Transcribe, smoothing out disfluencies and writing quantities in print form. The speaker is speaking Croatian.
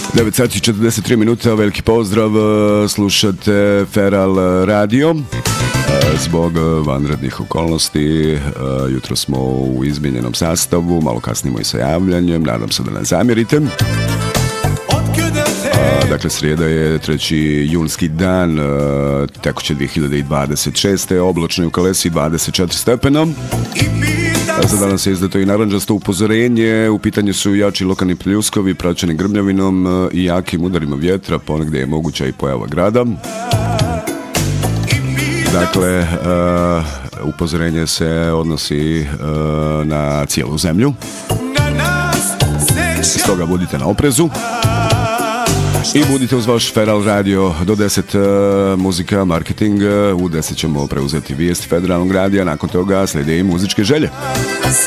9 sati i 43 minuta, veliki pozdrav, slušate Feral Radio. Zbog vanrednih okolnosti jutro smo u izmijenjenom sastavu, malo kasnimo i sa javljanjem, nadam se da ne zamjerite. Dakle, srijeda je 3. julski dan, tekuće 2026. Oblačno u Kalesi 24 stepena. Za danas je izdato i naranđasto upozorenje. U pitanju su jači lokalni pljuskovi praćeni grmljavinom i jakim udarima vjetra, ponegdje je moguća i pojava grada. Dakle, upozorenje se odnosi na cijelu zemlju. Stoga budite na oprezu. I budite uz vaš Feral Radio do 10 muzika, marketing. U 10 ćemo preuzeti vijesti Federalnog radija, nakon toga slijede i muzičke želje.